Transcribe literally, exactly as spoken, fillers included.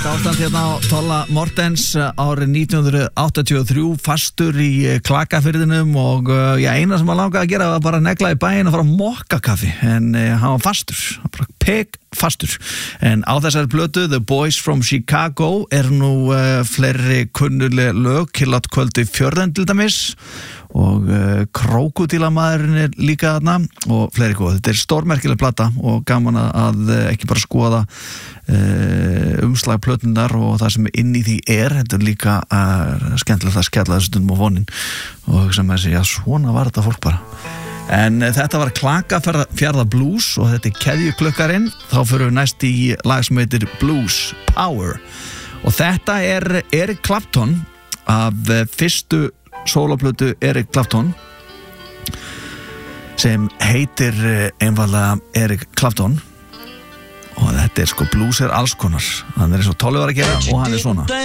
Ótrúlegt ástand hérna á Tolla Mortens árið nítján hundruð áttatíu og þrjú, fastur í Klakafirðinum og já, eina sem hann langaði að gera var bara að negla í bæinn og fara að mokka kaffi, en uh, hann var fastur, bara pek fastur. En á þessari plötu The Boys from Chicago er nú uh, fleiri kunnuleg lög, Killátt kvöldi fjörðan til dæmis og uh, Krókódílamaðurinn er líka þarna og fleiri góð. Þetta er stórmerkileg plata og gaman að uh, ekki bara skoða uh, umslag plötunar og það sem inn í því er. Þetta er líka uh, skemmtilegt að skella þessu stundum á vonin og sem að segja, svona var þetta fólk bara. En uh, þetta var Klakafjarðar Blues og þetta er keðjuklukkarinn. Þá fyrir við næst í lag sem heitir Blues Power og þetta er Eric Clapton af uh, fyrstu sóloplötu Eric Clapton sem heitir einfaldlega Eric Clapton og þetta er sko blues er alls konar, hann er eins og Tolli var að gera og hann er svona.